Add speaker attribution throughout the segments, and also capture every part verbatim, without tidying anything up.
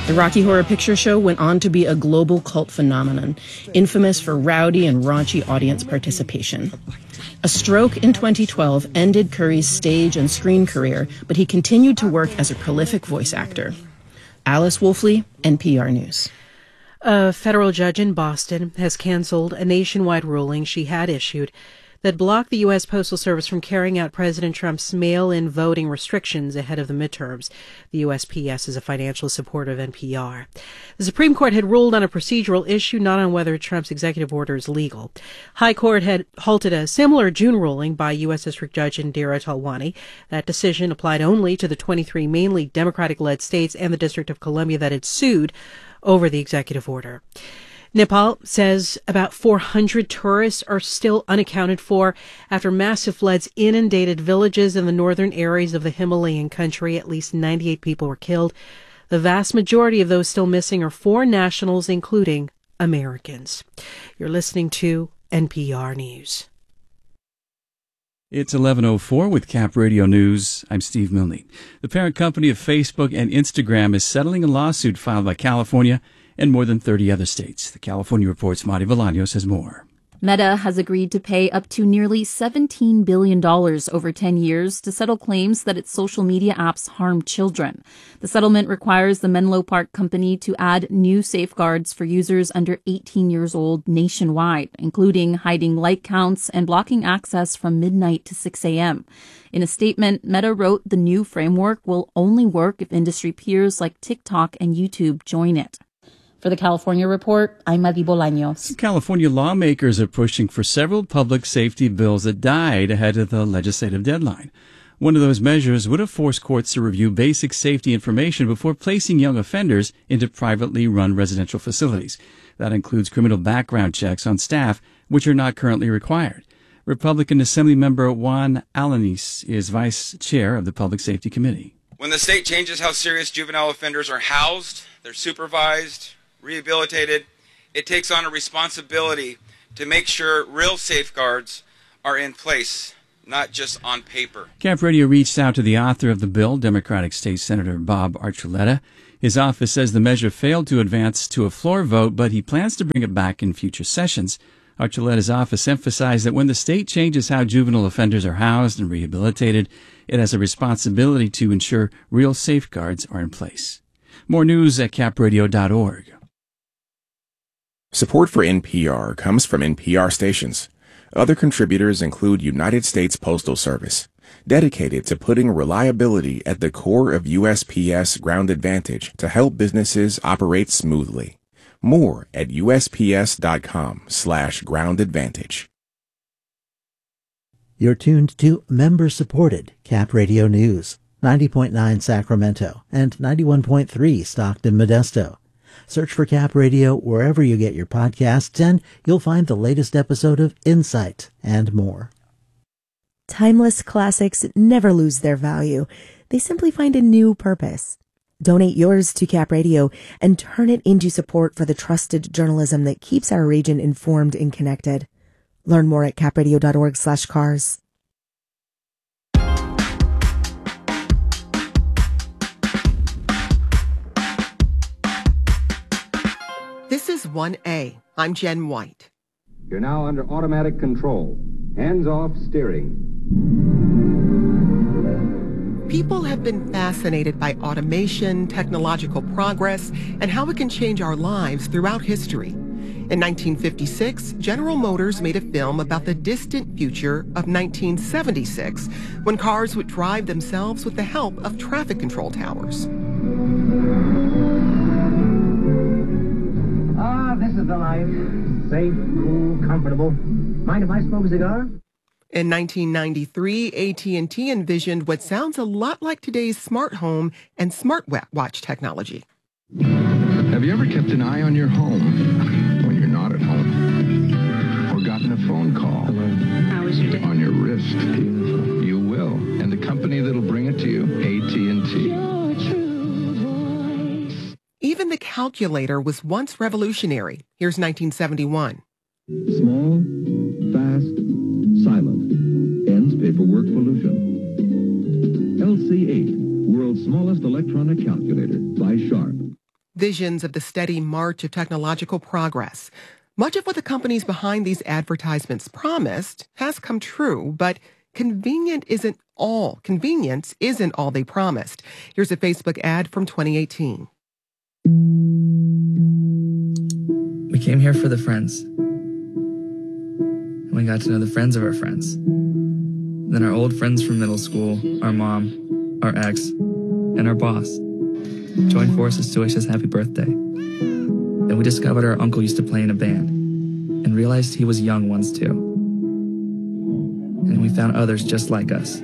Speaker 1: The Rocky Horror Picture Show went on to be a global cult phenomenon, infamous for rowdy and raunchy audience participation. A stroke in twenty twelve ended Curry's stage and screen career, but he continued to work as a prolific voice actor. Alice Wolfley, N P R News.
Speaker 2: A federal judge in Boston has canceled a nationwide ruling she had issued that blocked the U S. Postal Service from carrying out President Trump's mail-in voting restrictions ahead of the midterms. The U S P S is a financial supporter of N P R. The Supreme Court had ruled on a procedural issue, not on whether Trump's executive order is legal. High Court had halted a similar June ruling by U S. District Judge Indira Talwani. That decision applied only to the twenty-three mainly Democratic-led states and the District of Columbia that had sued over the executive order. Nepal says about four hundred tourists are still unaccounted for after massive floods inundated villages in the northern areas of the Himalayan country. At least ninety-eight people were killed. The vast majority of those still missing are foreign nationals, including Americans. You're listening to N P R News.
Speaker 3: It's eleven oh four with Cap Radio News. I'm Steve Milne. The parent company of Facebook and Instagram is settling a lawsuit filed by California and more than thirty other states. The California Report's Marty Bolaños has more.
Speaker 4: Meta has agreed to pay up to nearly seventeen billion dollars over ten years to settle claims that its social media apps harm children. The settlement requires the Menlo Park company to add new safeguards for users under eighteen years old nationwide, including hiding like counts and blocking access from midnight to six a.m. In a statement, Meta wrote the new framework will only work if industry peers like TikTok and YouTube join it. For the California Report, I'm Marty Bolaños.
Speaker 3: Some California lawmakers are pushing for several public safety bills that died ahead of the legislative deadline. One of those measures would have forced courts to review basic safety information before placing young offenders into privately run residential facilities. That includes criminal background checks on staff, which are not currently required. Republican Assemblymember Juan Alanis is vice chair of the Public Safety Committee.
Speaker 5: When the state changes how serious juvenile offenders are housed, they're supervised, rehabilitated, it takes on a responsibility to make sure real safeguards are in place, not just on paper.
Speaker 3: Cap Radio reached out to the author of the bill, Democratic State Senator Bob Archuleta. His office says the measure failed to advance to a floor vote, but he plans to bring it back in future sessions. Archuleta's office emphasized that when the state changes how juvenile offenders are housed and rehabilitated, it has a responsibility to ensure real safeguards are in place. More news at cap radio dot org.
Speaker 6: Support for N P R comes from N P R stations. Other contributors include United States Postal Service, dedicated to putting reliability at the core of U S P S Ground Advantage to help businesses operate smoothly. More at U S P S dot com slash ground advantage.
Speaker 7: You're tuned to member-supported Cap Radio News, ninety point nine Sacramento and ninety-one point three Stockton Modesto. Search for Cap Radio wherever you get your podcasts, and you'll find the latest episode of Insight and more.
Speaker 8: Timeless classics never lose their value. They simply find a new purpose. Donate yours to Cap Radio and turn it into support for the trusted journalism that keeps our region informed and connected. Learn more at cap radio dot org slash cars.
Speaker 9: This is one A. I'm Jen White.
Speaker 10: You're now under automatic control. Hands-off steering.
Speaker 9: People have been fascinated by automation, technological progress, and how it can change our lives throughout history. In nineteen fifty-six, General Motors made a film about the distant future of nineteen seventy-six, when cars would drive themselves with the help of traffic control towers.
Speaker 11: Ah, this is the life. Safe, cool, comfortable. Mind if I smoke a cigar?
Speaker 9: In nineteen ninety-three, A T and T envisioned what sounds a lot like today's smart home and smartwatch technology.
Speaker 12: Have you ever kept an eye on your home when you're not at home? Or gotten a phone call? Hello. How was your day? On your wrist? Beautiful. You will. And the company that'll bring it to you, A T and T.
Speaker 9: Your true voice. Even the calculator was once revolutionary. Here's nineteen seventy-one.
Speaker 13: Small, fast, silent. Ends paperwork pollution. L C eight, world's smallest electronic calculator by Sharp.
Speaker 9: Visions of the steady march of technological progress. Much of what the companies behind these advertisements promised has come true, but convenient isn't all. Convenience isn't all they promised. Here's a Facebook ad from twenty eighteen.
Speaker 14: We came here for the friends. And we got to know the friends of our friends. Then our old friends from middle school, our mom, our ex, and our boss joined forces to wish us happy birthday. Then we discovered our uncle used to play in a band and realized he was young once too. And we found others just like us.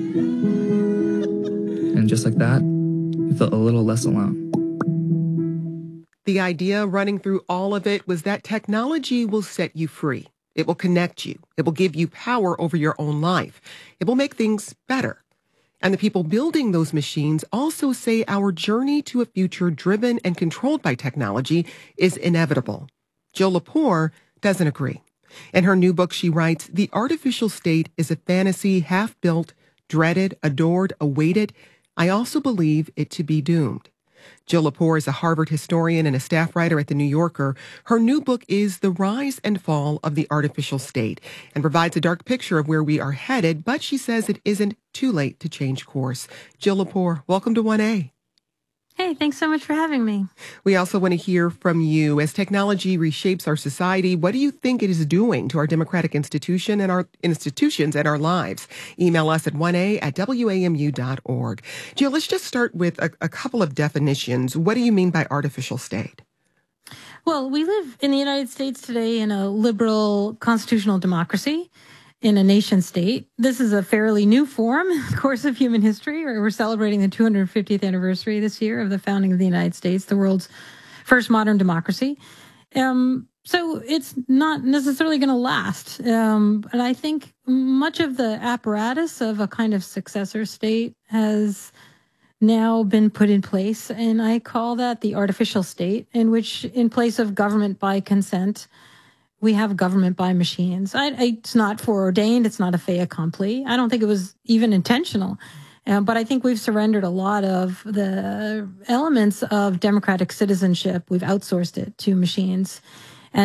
Speaker 14: And just like that, we felt a little less alone.
Speaker 9: The idea running through all of it was that technology will set you free. It will connect you. It will give you power over your own life. It will make things better. And the people building those machines also say our journey to a future driven and controlled by technology is inevitable. Jill Lepore doesn't agree. In her new book, she writes, "The artificial state is a fantasy half-built, dreaded, adored, awaited. I also believe it to be doomed." Jill Lepore is a Harvard historian and a staff writer at The New Yorker. Her new book is The Rise and Fall of the Artificial State and provides a dark picture of where we are headed, but she says it isn't too late to change course. Jill Lepore, welcome to one A.
Speaker 15: Hey, thanks so much for having me.
Speaker 9: We also want to hear from you. As technology reshapes our society, what do you think it is doing to our democratic institution and our institutions and our lives? Email us at one a at w a m u dot org. Jill, let's just start with a, a couple of definitions. What do you mean by artificial state?
Speaker 15: Well, we live in the United States today in a liberal constitutional democracy, in a nation state. This is a fairly new form in the course of human history. We're celebrating the two hundred fiftieth anniversary this year of the founding of the United States, the world's first modern democracy. Um, so it's not necessarily going to last. Um, and I think much of the apparatus of a kind of successor state has now been put in place. And I call that the artificial state, in which, in place of government by consent, we have government by machines. I, it's not foreordained. It's not a fait accompli. I don't think it was even intentional. Uh, but I think we've surrendered a lot of the elements of democratic citizenship. We've outsourced it to machines.